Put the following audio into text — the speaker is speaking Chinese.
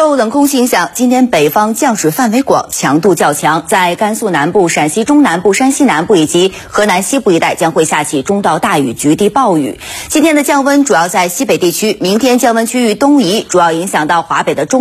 受冷空气影响，今天北方降水范围广，强度较强，在甘肃南部、陕西中南部、山西南部以及河南西部一带将会下起中到大雨，局地暴雨。今天的降温主要在西北地区，明天降温区域东移，主要影响到华北的中